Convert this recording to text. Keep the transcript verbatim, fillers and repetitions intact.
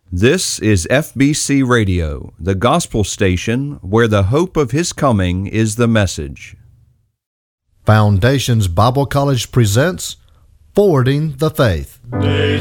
This is F B C Radio, the gospel station where the hope of His coming is the message. Foundations Bible College presents Forwarding the Faith.